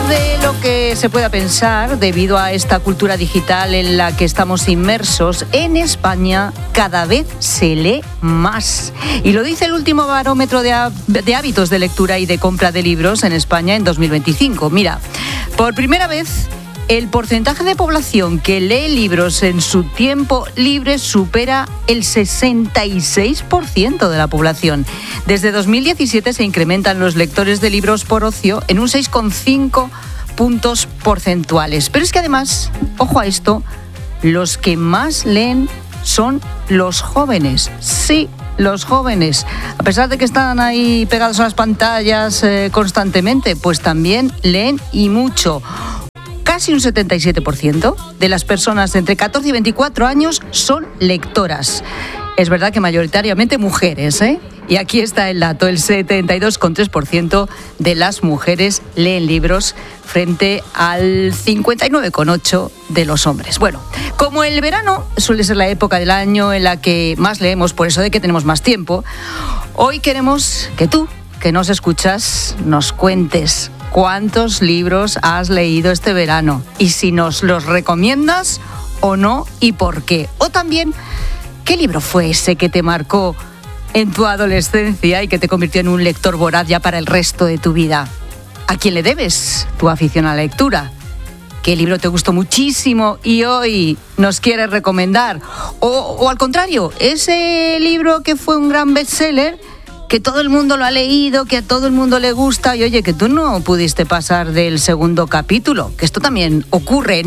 de lo que se pueda pensar, debido a esta cultura digital en la que estamos inmersos, en España cada vez se lee más. Y lo dice el último barómetro de hábitos de lectura y de compra de libros en España en 2025. Mira, por primera vez, el porcentaje de población que lee libros en su tiempo libre supera el 66% de la población. Desde 2017 se incrementan los lectores de libros por ocio en un 6,5 puntos porcentuales. Pero es que además, ojo a esto, los que más leen son los jóvenes. Sí, los jóvenes. A pesar de que están ahí pegados a las pantallas constantemente, pues también leen y mucho. Casi un 77% de las personas entre 14 y 24 años son lectoras. Es verdad que mayoritariamente mujeres, ¿eh? Y aquí está el dato, el 72,3% de las mujeres leen libros frente al 59,8% de los hombres. Bueno, como el verano suele ser la época del año en la que más leemos, por eso de que tenemos más tiempo, hoy queremos que tú, que nos escuchas, nos cuentes cuántos libros has leído este verano y si nos los recomiendas o no y por qué. O también, ¿qué libro fue ese que te marcó en tu adolescencia y que te convirtió en un lector voraz ya para el resto de tu vida? ¿A quién le debes tu afición a la lectura? ¿Qué libro te gustó muchísimo y hoy nos quieres recomendar? O al contrario, ese libro que fue un gran bestseller, que todo el mundo lo ha leído, que a todo el mundo le gusta y oye, que tú no pudiste pasar del segundo capítulo, que esto también ocurre.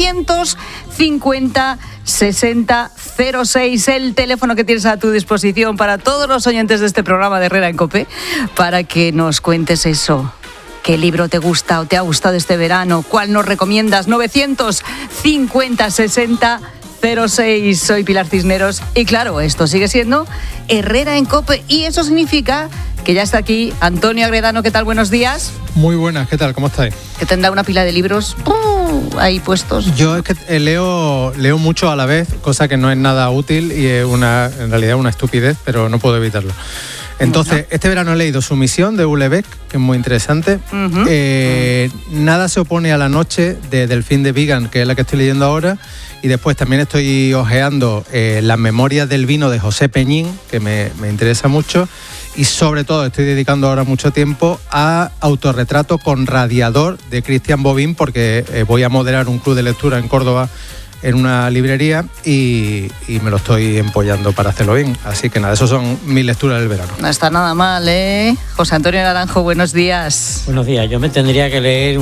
950 60 06, el teléfono que tienes a tu disposición para todos los oyentes de este programa de Herrera en COPE, para que nos cuentes eso. ¿Qué libro te gusta o te ha gustado este verano? ¿Cuál nos recomiendas? 950 60 06. Soy Pilar Cisneros y claro, esto sigue siendo Herrera en COPE y eso significa que ya está aquí Antonio Agredano. ¿Qué tal? Buenos días. Muy buenas, ¿qué tal? ¿Cómo estáis? Que tendrá una pila de libros ahí puestos. Yo es que leo mucho a la vez, cosa que no es nada útil y es en realidad una estupidez, pero no puedo evitarlo. Entonces, este verano he leído Sumisión de Houellebecq, que es muy interesante. Nada se opone a la noche de Delfín de Vigan, que es la que estoy leyendo ahora. Y después también estoy hojeando Las memorias del vino de José Peñín, que me interesa mucho. Y sobre todo estoy dedicando ahora mucho tiempo a Autorretrato con radiador de Cristian Bobín, porque voy a moderar un club de lectura en Córdoba en una librería y me lo estoy empollando para hacerlo bien. Así que nada, esas son mis lecturas del verano. No está nada mal, ¿eh? José Antonio Naranjo, buenos días. Buenos días. Yo me tendría que leer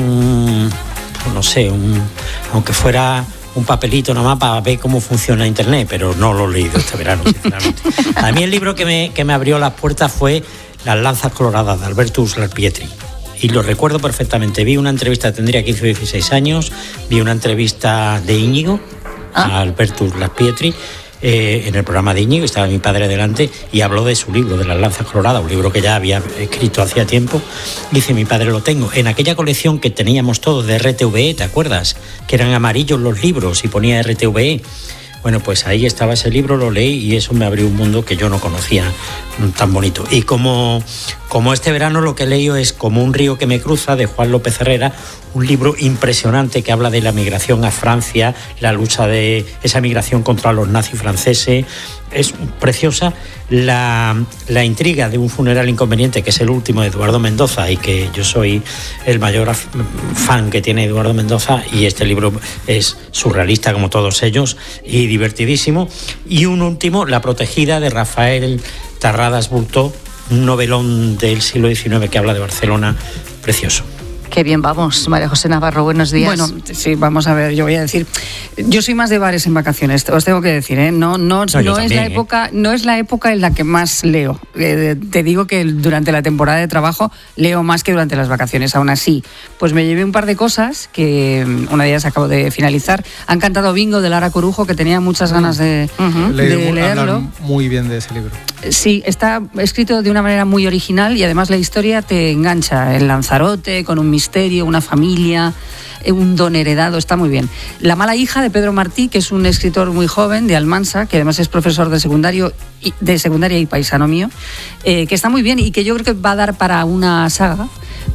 aunque fuera un papelito nomás para ver cómo funciona Internet, pero no lo he leído este verano, sinceramente. A mí el libro que me abrió las puertas fue Las lanzas coloradas de Albertus Larpietri. Y lo recuerdo perfectamente. Vi una entrevista, tendría 15 o 16 años, vi una entrevista de Íñigo a Albertus Larpietri en el programa de Íñigo, estaba mi padre delante y habló de su libro, de Las lanzas coloradas, un libro que ya había escrito hacía tiempo. Dice, mi padre, lo tengo en aquella colección que teníamos todos de RTVE, ¿te acuerdas? Que eran amarillos los libros y ponía RTVE. Bueno, pues ahí estaba ese libro, lo leí y eso me abrió un mundo que yo no conocía tan bonito. Y como este verano lo que he leído es Como un río que me cruza, de Juan López Herrera, un libro impresionante que habla de la migración a Francia, la lucha de esa migración contra los nazis franceses. Es preciosa la intriga de un funeral inconveniente, que es el último de Eduardo Mendoza y que yo soy el mayor fan que tiene Eduardo Mendoza, y este libro es surrealista como todos ellos y divertidísimo. Y un último, La protegida, de Rafael Tarradas Bultó, un novelón del siglo XIX que habla de Barcelona, precioso. Qué bien vamos, María José Navarro, buenos días. Bueno, sí, vamos a ver, yo voy a decir, yo soy más de bares en vacaciones, os tengo que decir, ¿eh? No es la época en la que más leo. Te digo que durante la temporada de trabajo leo más que durante las vacaciones. Aún así, pues me llevé un par de cosas que una de ellas acabo de finalizar. Han cantado Bingo de Lara Corujo, que tenía muchas ganas de leerlo. Muy bien de ese libro. Sí, está escrito de una manera muy original y además la historia te engancha. El Lanzarote, con un misterio, una familia, un don heredado, está muy bien. La mala hija, de Pedro Martí, que es un escritor muy joven de Almansa, que además es profesor de secundaria y paisano mío, que está muy bien y que yo creo que va a dar para una saga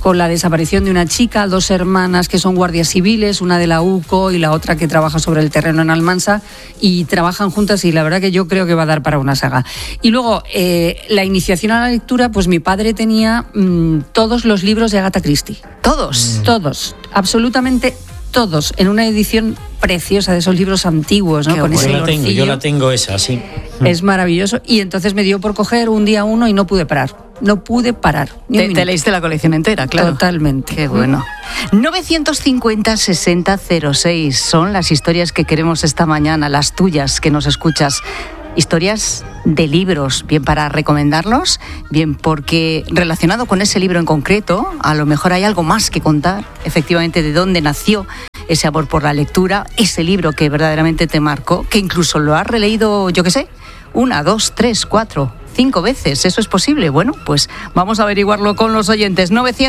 con la desaparición de una chica, 2 hermanas que son guardias civiles, una de la UCO y la otra que trabaja sobre el terreno en Almansa, y trabajan juntas, y la verdad que yo creo que va a dar para una saga. Y luego, la iniciación a la lectura, pues mi padre tenía todos los libros de Agatha Christie. ¿Todos? Todos, absolutamente todos, en una edición preciosa de esos libros antiguos, ¿no? Qué Con ese Yo olorcillo. la tengo esa, sí. Es maravilloso. Y entonces me dio por coger un día uno y no pude parar. No pude parar. Ni un Te minuto. leíste la colección entera, claro. Totalmente. Qué bueno. 950-6006 son las historias que queremos esta mañana, las tuyas que nos escuchas. Historias de libros, bien para recomendarlos, bien porque relacionado con ese libro en concreto, a lo mejor hay algo más que contar, efectivamente, de dónde nació ese amor por la lectura, ese libro que verdaderamente te marcó, que incluso lo has releído, yo qué sé, 1, 2, 3, 4, 5 veces. ¿Eso es posible? Bueno, pues vamos a averiguarlo con los oyentes.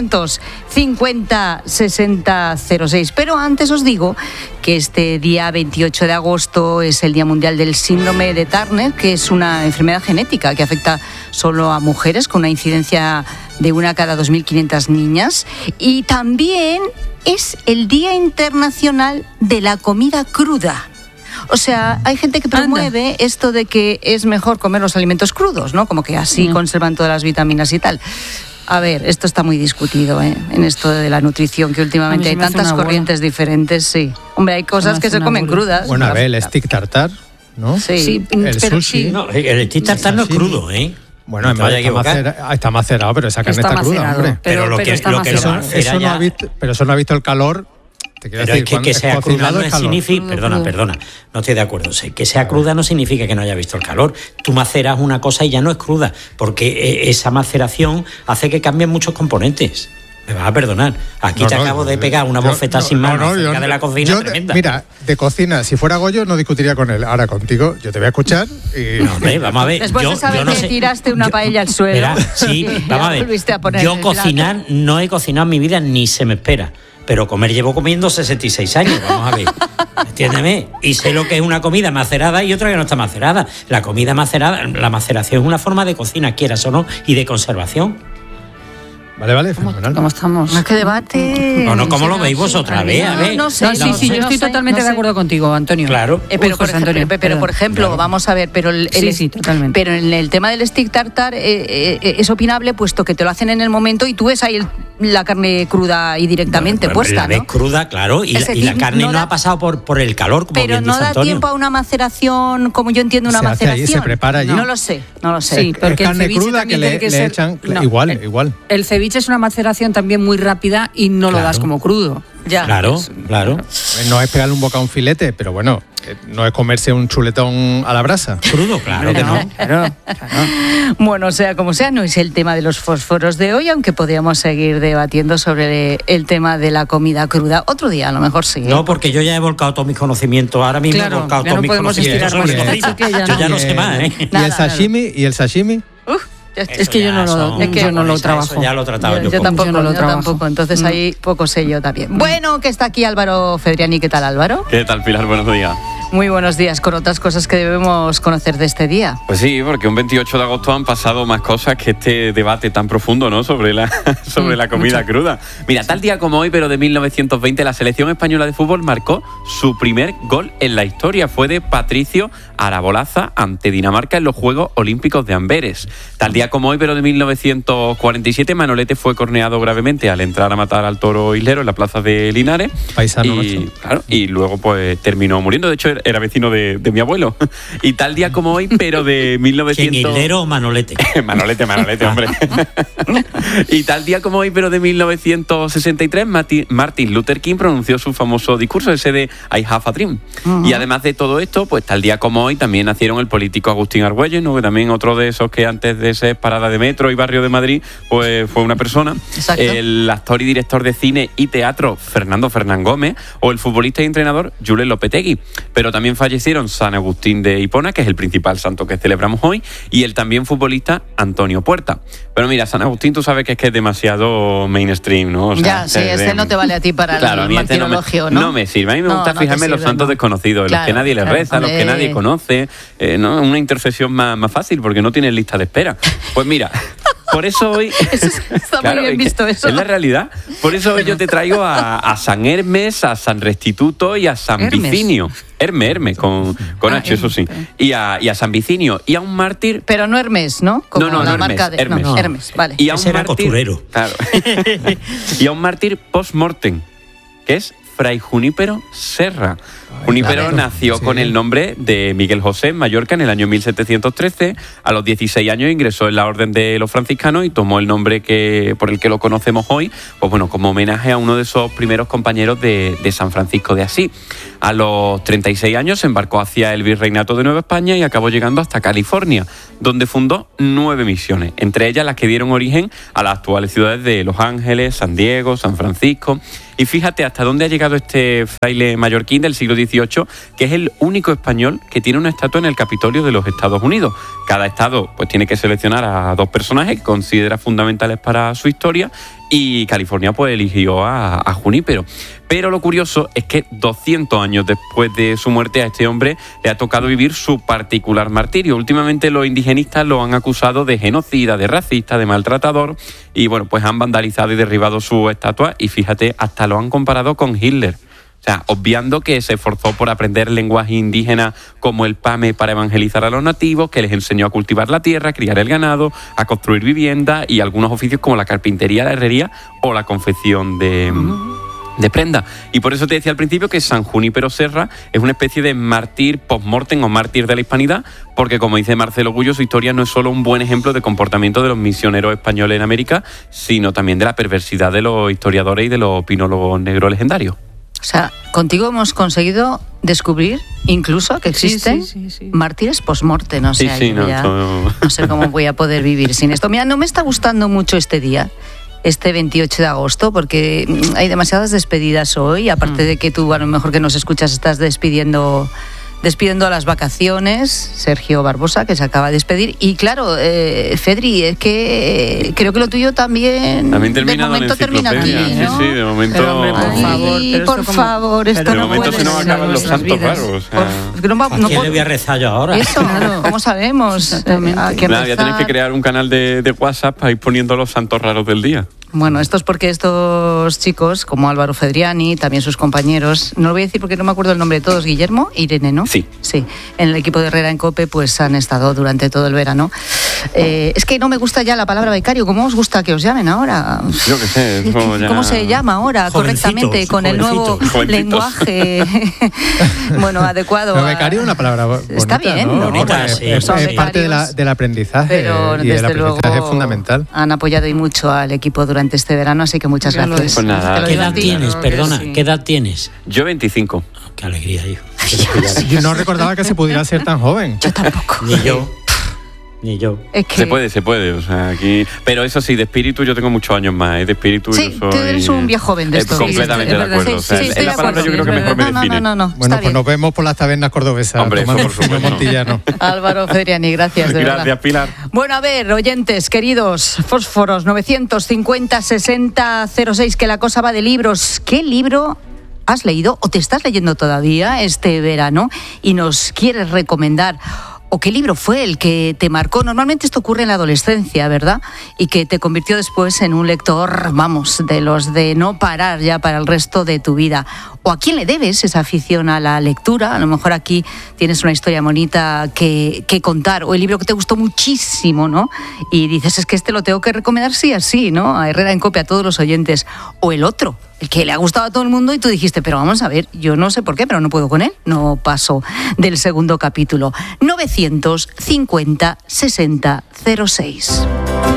950-6006. Pero antes os digo que este día 28 de agosto es el Día Mundial del Síndrome de Turner, que es una enfermedad genética que afecta solo a mujeres, con una incidencia de 1 cada 2.500 niñas. Y también es el Día Internacional de la Comida Cruda. O sea, hay gente que promueve esto de que es mejor comer los alimentos crudos, ¿no? Como que así conservan todas las vitaminas y tal. A ver, esto está muy discutido, en esto de la nutrición, que últimamente hay tantas corrientes diferentes, sí. Hombre, hay cosas que se comen crudas. Bueno, a ver, el stick tartar, ¿no? Sí, el pero sushi. sí. No, el stick tartar no es crudo, ¿eh? Bueno, No te vayas a equivocar. está macerado, pero esa carne está cruda, hombre. Pero lo que está lo que lo macerado. macera Eso no ya- ha visto, pero eso no ha visto el calor. Te quiero Pero decir, es que cuando sea cruda cocinado no es calor. significa... Perdona, no estoy de acuerdo. Que sea cruda no significa que no haya visto el calor. Tú maceras una cosa y ya no es cruda, porque esa maceración hace que cambien muchos componentes. Me vas a perdonar. Aquí te acabo de pegar una bofetada sin mano acerca de la cocina tremenda. Mira, de cocina, si fuera Goyo no discutiría con él. Ahora contigo, yo te voy a escuchar y... No, hombre, vamos a ver. Después de saber que tiraste una paella al suelo. Verá, sí, vamos a ver. Volviste a poner Yo el plato. cocinar no he cocinado en mi vida ni se me espera. Pero comer llevo comiendo 66 años, vamos a ver. Entiéndeme. Y sé lo que es una comida macerada y otra que no está macerada. La comida macerada, la maceración es una forma de cocina, quieras o no, y de conservación. Vale, fenomenal. ¿Cómo estamos? No es que debate. No, ¿cómo lo veis vosotras? A ver. No sé. No, sí, yo estoy totalmente de acuerdo contigo, Antonio. Claro. Pero, por ejemplo, Claro. vamos a ver, pero Sí, totalmente. Pero en el tema del stick tartar es opinable, puesto que te lo hacen en el momento y tú ves ahí la carne cruda y directamente puesta, La ves ¿no? cruda, claro, y Es la decir, carne no no da- ha pasado por el calor, como Pero bien no dice da Antonio. tiempo a una maceración, como yo entiendo una Se hace allí, maceración. se prepara allí. No lo sé. Sí, Es porque el carne ceviche cruda también que tiene que le ser- echan... No, igual. El ceviche es una maceración también muy rápida y no lo Claro. das como crudo. Ya. Claro. No es pegarle un bocado a un filete, pero bueno, no es comerse un chuletón a la brasa. Crudo, claro que no. Claro. Bueno, sea como sea, no es el tema de los fósforos de hoy, aunque podríamos seguir debatiendo sobre el tema de la comida cruda. Otro día, a lo mejor sí. No, porque yo ya he volcado todos mis conocimientos. Ahora mismo Claro, he volcado ya todos no mis podemos conocimientos estirar sobre más cocina. esto, que ya Yo no. ya no sé más, ¿eh? ¿Y el sashimi? Es que yo no lo trabajo. Eso ya lo he tratado yo. Yo tampoco, Yo no lo yo trabajo. tampoco. Entonces No. ahí poco sé yo también. Bueno, que está aquí Álvaro Fedriani. ¿Qué tal, Álvaro? ¿Qué tal, Pilar? Buenos días. Muy buenos días, con otras cosas que debemos conocer de este día. Pues sí, porque un 28 de agosto han pasado más cosas que este debate tan profundo, ¿no? Sobre la comida cruda. Mira, tal día como hoy, pero de 1920, la selección española de fútbol marcó su primer gol en la historia. Fue de Patricio Arabolaza ante Dinamarca en los Juegos Olímpicos de Amberes. Tal día como hoy, pero de 1947, Manolete fue corneado gravemente al entrar a matar al toro islero en la plaza de Linares. Paisano, y, macho. claro, y luego pues terminó muriendo. De hecho, era vecino de mi abuelo. Y tal día como hoy, pero de 1900... ¿Quién, Hildero o Manolete? Manolete, hombre. Y tal día como hoy, pero de 1963, Martin Luther King pronunció su famoso discurso, ese de I have a dream. Y además de todo esto, pues tal día como hoy también nacieron el político Agustín Argüelles, ¿no? Que también otro de esos que antes de ser parada de metro y barrio de Madrid, pues fue una persona. Exacto. El actor y director de cine y teatro Fernando Fernán Gómez, o el futbolista y entrenador Julen Lopetegui. Pero también fallecieron San Agustín de Hipona, que es el principal santo que celebramos hoy, y el también futbolista Antonio Puerta. Pero mira, San Agustín tú sabes que es demasiado mainstream, ¿no? O sea, Ya, sí, este no te vale a ti para Claro, a el mí este martirologio, no me sirve. A mí me gusta No te fijarme en los sirve, santos no. desconocidos, en los Claro, que nadie les claro, reza, los que hombre. nadie conoce. ¿No? Una intercesión más fácil, porque no tienen lista de espera. Pues mira, Por eso hoy... Está claro, muy bien visto eso. Es la realidad. Por eso hoy yo te traigo a San Hermes, a San Restituto y a San Hermes. Vicinio. Hermes, con H, eso sí. Y a San Vicinio. Y a un mártir... Pero no Hermes, ¿no? Como No, la Hermes, marca de... Hermes. No, Hermes, vale. Y a un Ese era mártir, costurero. Claro. Y a un mártir post-mortem, que es Fray Junípero Serra. Junípero claro. nació Sí. con el nombre de Miguel José en Mallorca en el año 1713. A los 16 años ingresó en la Orden de los Franciscanos y tomó el nombre por el que lo conocemos hoy, pues bueno, como homenaje a uno de esos primeros compañeros de San Francisco de Asís. A los 36 años se embarcó hacia el Virreinato de Nueva España y acabó llegando hasta California, donde fundó 9 misiones, entre ellas las que dieron origen a las actuales ciudades de Los Ángeles, San Diego, San Francisco. Y fíjate hasta dónde ha llegado este fraile mallorquín del siglo XVIII, que es el único español que tiene una estatua en el Capitolio de los Estados Unidos. Cada estado pues tiene que seleccionar a 2 personajes que considera fundamentales para su historia, y California pues eligió a Junípero. Pero lo curioso es que 200 años después de su muerte a este hombre le ha tocado vivir su particular martirio. Últimamente los indigenistas lo han acusado de genocida, de racista, de maltratador, y bueno, pues han vandalizado y derribado su estatua, y fíjate, hasta lo han comparado con Hitler. O sea, obviando que se esforzó por aprender lenguaje indígena como el pame para evangelizar a los nativos, que les enseñó a cultivar la tierra, a criar el ganado, a construir viviendas y algunos oficios como la carpintería, la herrería o la confección de prenda. Y por eso te decía al principio que San Junípero Serra es una especie de mártir post-mortem o mártir de la hispanidad, porque como dice Marcelo Gullo, su historia no es solo un buen ejemplo de comportamiento de los misioneros españoles en América, sino también de la perversidad de los historiadores y de los opinólogos negros legendarios. O sea, contigo hemos conseguido descubrir incluso que existen sí. mártires post-mortem. O sea, Sí, yo no, ya todo- no sé cómo voy a poder vivir sin esto. Mira, no me está gustando mucho este día, este 28 de agosto, porque hay demasiadas despedidas hoy, aparte de que tú, a lo mejor que nos escuchas, estás despidiendo a las vacaciones, Sergio Barbosa, que se acaba de despedir. Y claro, Fedri, es que creo que lo tuyo también termina de momento en termina aquí, enciclopedia. ¿no? Sí, de momento... Pero, hombre, por Ay, favor, pero por esto favor, esto pero de no momento puede se nos ser. acaban los nuestras santos vidas. raros. O sea... Es que no ¿A quién le voy a rezar yo ahora? Eso, ¿cómo sabemos? Exactamente. ¿A quién Nada, ya tenéis que rezar? crear un canal de WhatsApp para ir poniendo los santos raros del día. Bueno, esto es porque estos chicos, como Álvaro Fedriani, también sus compañeros, no lo voy a decir porque no me acuerdo el nombre de todos, Guillermo, Irene, ¿no? Sí. Sí, en el equipo de Herrera en COPE pues han estado durante todo el verano. Es que no me gusta ya la palabra becario. ¿Cómo os gusta que os llamen ahora? Yo qué sé, eso ya... ¿Cómo se llama ahora Jovencitos, correctamente con el nuevo jovencitos. lenguaje bueno, adecuado? Pero becario es una palabra bonita, Está bien, ¿no? bonita, Porque sí. es Son parte becarios, del aprendizaje pero y el desde luego aprendizaje es fundamental. han apoyado y mucho al equipo durante este verano, así que muchas Ya lo gracias. es. Pues nada. Te lo ¿Qué digo a edad ti. tienes? Claro que Perdona, sí. ¿qué edad tienes? Yo 25. Qué alegría, hijo. Yo no recordaba que se pudiera ser tan joven. Yo tampoco. Ni yo. Es que... Se puede, o sea, aquí... Pero eso sí, de espíritu yo tengo muchos años más, ¿eh? De espíritu Sí, yo soy... tú eres un viejo joven de estos. Completamente Sí, de es verdad, acuerdo. sí, O sea, sí, es estoy la de palabra acuerdo, yo creo que sí, es mejor me verdad. define. No, Bueno, está pues bien. nos vemos por las tabernas cordobesas. Hombre, eso tomando por supuesto. vino montillano. Álvaro Fedriani, gracias, de Gracias, verdad. Pilar. Bueno, a ver, oyentes, queridos, fósforos, 950-60-06, que la cosa va de libros. ¿Qué libro has leído o te estás leyendo todavía este verano y nos quieres recomendar? ¿O qué libro fue el que te marcó? Normalmente esto ocurre en la adolescencia, ¿verdad? Y que te convirtió después en un lector, vamos, de los de no parar ya para el resto de tu vida. ¿O a quién le debes esa afición a la lectura? A lo mejor aquí tienes una historia bonita que contar. O el libro que te gustó muchísimo, ¿no? Y dices, es que este lo tengo que recomendar sí así, ¿no? A Herrera en Copia, a todos los oyentes. O el otro, el que le ha gustado a todo el mundo y tú dijiste, pero vamos a ver, yo no sé por qué, pero no puedo con él. No paso del segundo capítulo. 950-60-06.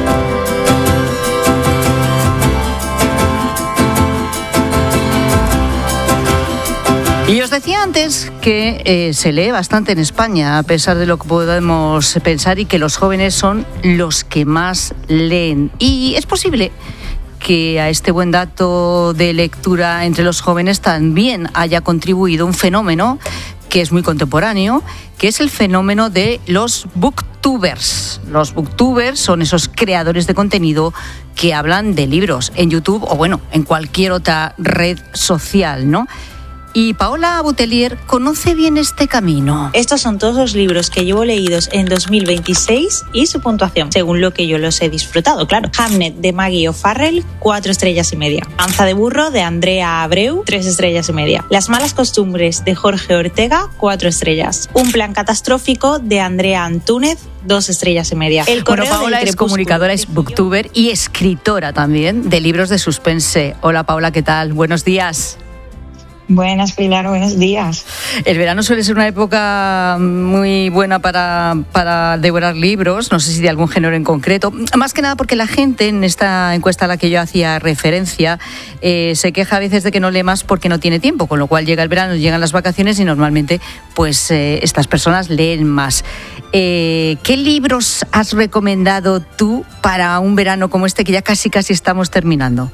Y os decía antes que se lee bastante en España, a pesar de lo que podemos pensar, y que los jóvenes son los que más leen. Y es posible que a este buen dato de lectura entre los jóvenes también haya contribuido un fenómeno que es muy contemporáneo, que es el fenómeno de los booktubers. Los booktubers son esos creadores de contenido que hablan de libros en YouTube o, bueno, en cualquier otra red social, ¿no? Y Paola Boutelier conoce bien este camino. Estos son todos los libros que llevo leídos en 2026 y su puntuación, según lo que yo los he disfrutado, claro. Hamnet de Maggie O'Farrell, 4 estrellas y media. Panza de burro de Andrea Abreu, 3 estrellas y media. Las malas costumbres de Jorge Ortega, 4 estrellas. Un plan catastrófico de Andrea Antúnez, 2 estrellas y media. Bueno, Paola es comunicadora, es booktuber y escritora también de libros de suspense. Hola Paola, ¿qué tal? Buenos días. Buenas, Pilar, buenos días. El verano suele ser una época muy buena para devorar libros, no sé si de algún género en concreto, más que nada porque la gente, en esta encuesta a la que yo hacía referencia, se queja a veces de que no lee más porque no tiene tiempo, con lo cual llega el verano, llegan las vacaciones y normalmente pues estas personas leen más. ¿Qué libros has recomendado tú para un verano como este que ya casi estamos terminando?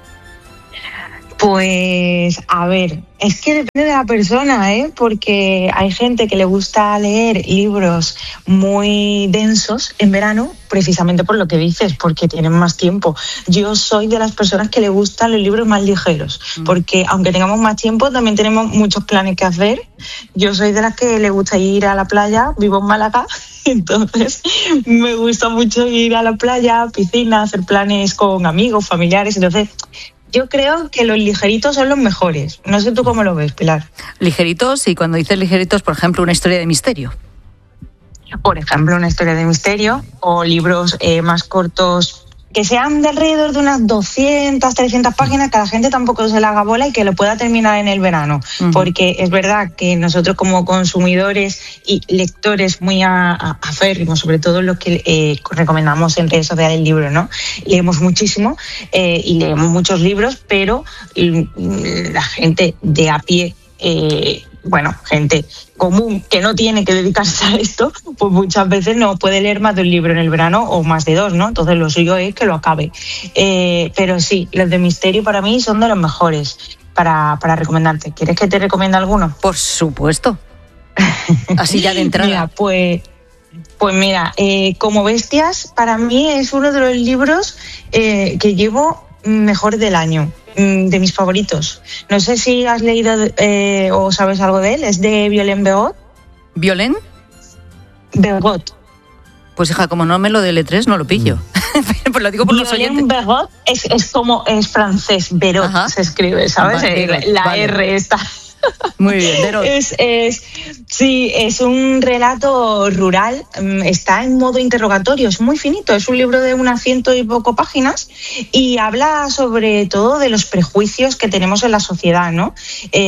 Pues, a ver, es que depende de la persona, porque hay gente que le gusta leer libros muy densos en verano, precisamente por lo que dices, porque tienen más tiempo. Yo soy de las personas que le gustan los libros más ligeros, porque aunque tengamos más tiempo, también tenemos muchos planes que hacer. Yo soy de las que le gusta ir a la playa, vivo en Málaga, entonces me gusta mucho ir a la playa, piscina, hacer planes con amigos, familiares, entonces yo creo que los ligeritos son los mejores. No sé tú cómo lo ves, Pilar. Ligeritos, y cuando dices ligeritos, por ejemplo, una historia de misterio. Por ejemplo, una historia de misterio o libros más cortos que sean de alrededor de unas 200, 300 páginas, que a la gente tampoco se le haga bola y que lo pueda terminar en el verano. Porque es verdad que nosotros como consumidores y lectores muy aférrimos, sobre todo los que recomendamos en redes sociales el libro, ¿no? Leemos muchísimo y leemos muchos libros, pero la gente de a pie, gente común que no tiene que dedicarse a esto, pues muchas veces no puede leer más de un libro en el verano o más de 2, ¿no? Entonces lo suyo es que lo acabe. Pero sí, los de misterio para mí son de los mejores para recomendarte. ¿Quieres que te recomiende alguno? Por supuesto. Así ya de entrada. Mira, pues mira, Como Bestias para mí es uno de los libros que llevo mejor del año. De mis favoritos. No sé si has leído o sabes algo de él. Es de Violaine Begot. ¿Violaine? Begot. Pues hija, como no me lo deletres, no lo pillo. Pues lo digo por los oyentes. Violaine Begot es francés. Begot. Ajá. Se escribe, ¿sabes? Vale, la R está. Muy bien, pero sí, es un relato rural, está en modo interrogatorio, es muy finito, es un libro de unas 100 y poco páginas y habla sobre todo de los prejuicios que tenemos en la sociedad, ¿no?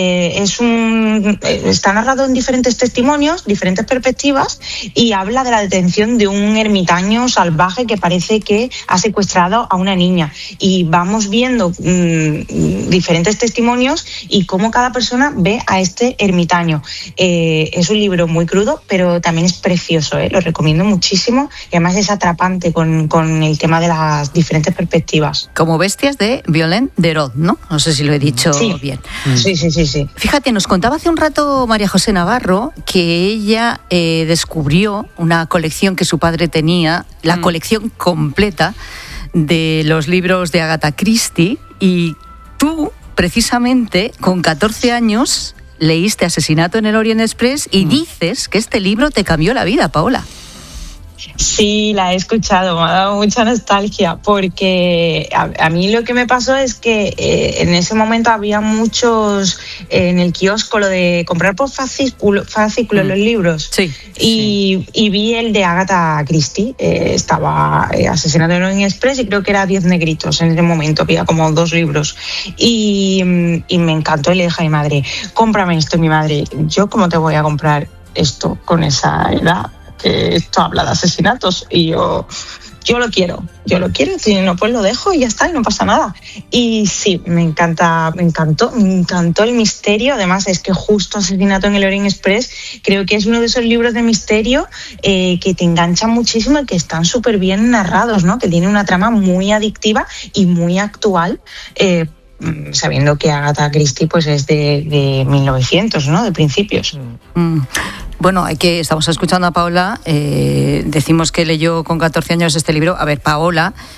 Está narrado en diferentes testimonios, diferentes perspectivas y habla de la detención de un ermitaño salvaje que parece que ha secuestrado a una niña y vamos viendo diferentes testimonios y cómo cada persona ve a este ermitaño. Es un libro muy crudo, pero también es precioso, lo recomiendo muchísimo y además es atrapante con el tema de las diferentes perspectivas. Como Bestias de Violaine Begot, ¿no? No sé si lo he dicho bien. Sí. Fíjate, nos contaba hace un rato María José Navarro que ella descubrió una colección que su padre tenía, la colección completa de los libros de Agatha Christie, y tú precisamente con 14 años leíste Asesinato en el Orient Express y dices que este libro te cambió la vida, Paola. Sí, la he escuchado, me ha dado mucha nostalgia porque a mí lo que me pasó es que en ese momento había muchos en el kiosco lo de comprar por fascículos los libros. Sí. Y vi el de Agatha Christie, estaba Asesinato en el Orient Express y creo que era 10 negritos en ese momento, había como 2 libros y me encantó y le dije a mi madre, cómprame esto. Mi madre, ¿yo cómo te voy a comprar esto con esa edad? Que esto habla de asesinatos y yo lo quiero, si no pues lo dejo y ya está y no pasa nada. Y sí, me encantó el misterio. Además es que justo Asesinato en el Orient Express creo que es uno de esos libros de misterio que te enganchan muchísimo y que están súper bien narrados, ¿no? Que tiene una trama muy adictiva y muy actual, sabiendo que Agatha Christie pues es de 1900, ¿no? De principios. Bueno, estamos escuchando a Paola, decimos que leyó con 14 años este libro. A ver, Paola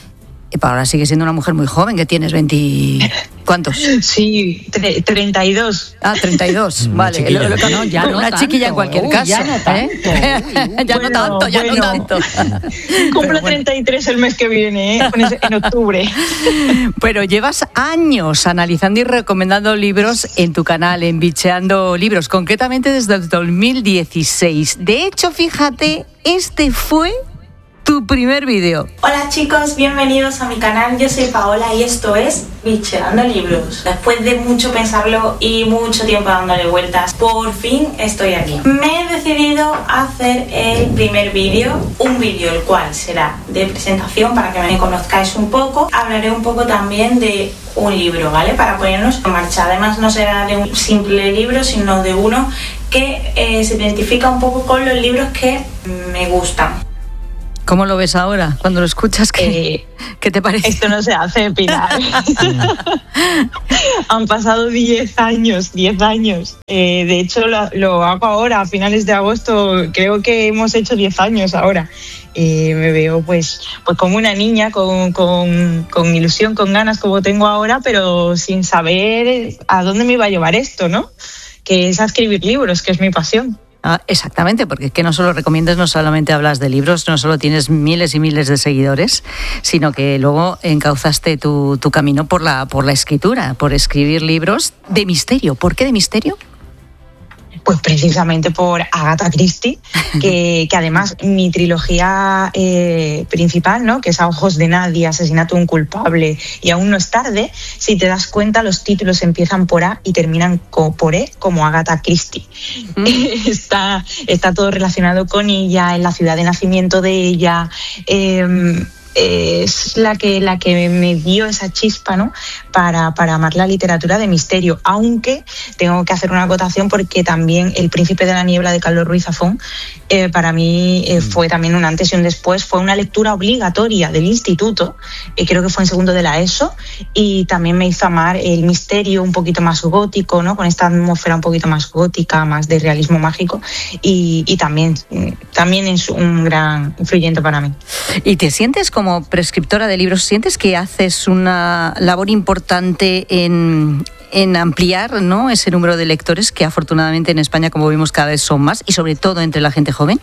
Paola sigue siendo una mujer muy joven, que tienes 20... ¿Cuántos? Sí, 32. 32, vale. Una chiquilla en cualquier caso. Ya no tanto. Ya no tanto. Cumplo 33 el mes que viene, en octubre. Pero llevas años analizando y recomendando libros en tu canal, en Bicheando Libros, concretamente desde el 2016. De hecho, fíjate, este fue tu primer vídeo. Hola chicos, bienvenidos a mi canal. Yo soy Paola y esto es Bicheando Libros. Después de mucho pensarlo y mucho tiempo dándole vueltas, por fin estoy aquí. Me he decidido hacer el primer vídeo, un vídeo el cual será de presentación para que me conozcáis un poco. Hablaré un poco también de un libro, ¿vale? Para ponernos en marcha. Además no será de un simple libro, sino de uno que se identifica un poco con los libros que me gustan. ¿Cómo lo ves ahora? Cuando lo escuchas, ¿qué te parece? Esto no se hace, Pilar. Han pasado 10 años. De hecho, lo hago ahora, a finales de agosto. Creo que hemos hecho 10 años ahora. Me veo pues como una niña, con ilusión, con ganas, como tengo ahora, pero sin saber a dónde me iba a llevar esto, ¿no? Que es a escribir libros, que es mi pasión. Exactamente, porque es que no solo recomiendas, no solamente hablas de libros, no solo tienes miles y miles de seguidores, sino que luego encauzaste tu camino por la escritura, por escribir libros de misterio. ¿Por qué de misterio? Pues precisamente por Agatha Christie, que además mi trilogía principal, ¿no? Que es A ojos de nadie, Asesinato de un culpable y Aún no es tarde, si te das cuenta los títulos empiezan por A y terminan por E, como Agatha Christie. Está todo relacionado con ella, en la ciudad de nacimiento de ella. Es la que me dio esa chispa, ¿no? para amar la literatura de misterio, aunque tengo que hacer una acotación porque también El príncipe de la niebla de Carlos Ruiz Zafón para mí fue también un antes y un después, fue una lectura obligatoria del instituto, creo que fue en segundo de la ESO, y también me hizo amar el misterio un poquito más gótico, ¿no? Con esta atmósfera un poquito más gótica, más de realismo mágico, y también es un gran influyente para mí. ¿Y te sientes como prescriptora de libros, sientes que haces una labor importante en ampliar, ¿no?, ese número de lectores que afortunadamente en España, como vimos, cada vez son más, y sobre todo entre la gente joven?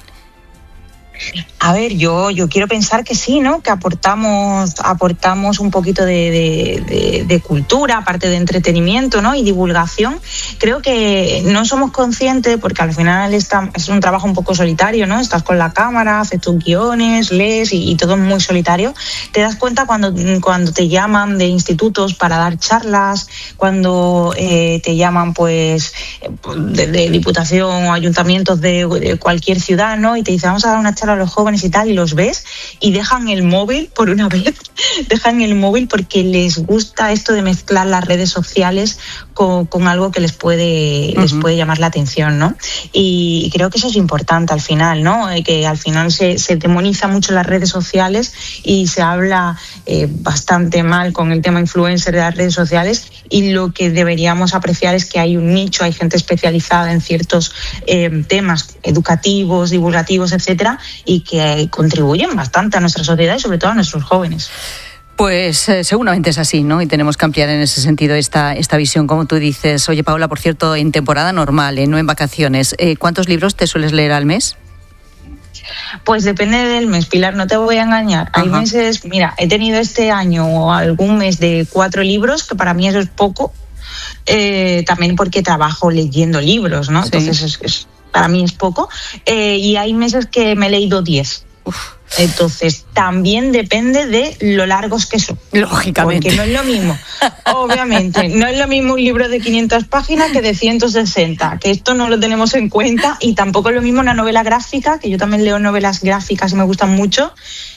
A ver, yo quiero pensar que sí, ¿no? Que aportamos un poquito de cultura, aparte de entretenimiento, ¿no? Y divulgación. Creo que no somos conscientes, porque al final es un trabajo un poco solitario, ¿no? Estás con la cámara, haces tus guiones, lees y todo es muy solitario. Te das cuenta cuando te llaman de institutos para dar charlas, cuando te llaman pues de diputación o ayuntamientos de cualquier ciudad, ¿no? Y te dicen, vamos a dar una charla a los jóvenes y tal, y los ves y dejan el móvil por una vez, porque les gusta esto de mezclar las redes sociales con algo que les puede llamar la atención, ¿no? Y creo que eso es importante al final, ¿no? Que al final se demoniza mucho las redes sociales y se habla bastante mal con el tema influencer de las redes sociales, y lo que deberíamos apreciar es que hay un nicho, hay gente especializada en ciertos temas educativos, divulgativos, etcétera, y que contribuyen bastante a nuestra sociedad y sobre todo a nuestros jóvenes. Pues seguramente es así, ¿no? Y tenemos que ampliar en ese sentido esta visión, como tú dices. Oye, Paola, por cierto, en temporada normal, no en vacaciones, ¿cuántos libros te sueles leer al mes? Pues depende del mes, Pilar, no te voy a engañar. Ajá. Hay meses, mira, he tenido este año algún mes de 4 libros, que para mí eso es poco, también porque trabajo leyendo libros, ¿no? Sí. Entonces para mí es poco, y hay meses que me he leído 10. Uf. Entonces, también depende de lo largos que son. Lógicamente. Porque no es lo mismo, obviamente, no es lo mismo un libro de 500 páginas que de 160, que esto no lo tenemos en cuenta, y tampoco es lo mismo una novela gráfica, que yo también leo novelas gráficas y me gustan mucho,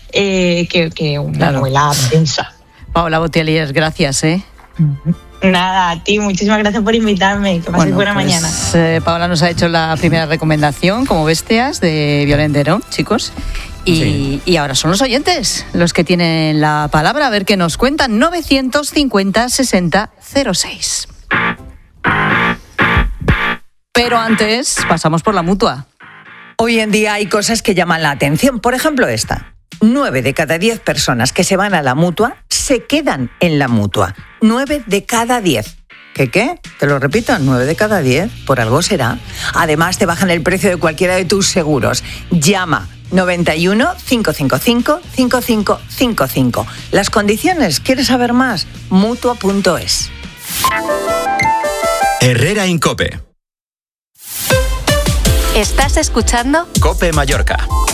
que una novela densa. Paola Botelier, gracias, Nada, a ti, muchísimas gracias por invitarme. Que pases buena mañana. Paola nos ha hecho la primera recomendación, como bestias, de Violendero, chicos. Y ahora son los oyentes los que tienen la palabra. A ver qué nos cuentan. 950 60 06. Pero antes pasamos por la Mutua. Hoy en día hay cosas que llaman la atención. Por ejemplo, esta. 9 de cada 10 personas que se van a la Mutua se quedan en la Mutua. 9 de cada 10. ¿Qué? Te lo repito, 9 de cada 10, por algo será. Además, te bajan el precio de cualquiera de tus seguros. Llama 91 555 5555. Las condiciones, ¿quieres saber más? Mutua.es. Herrera Incope. ¿Estás escuchando? Cope Mallorca.